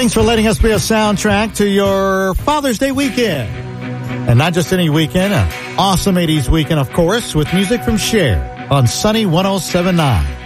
Thanks for letting us be a soundtrack to your Father's Day weekend. And not just any weekend, an awesome 80s weekend, of course, with music from Cher on Sunny 107.9.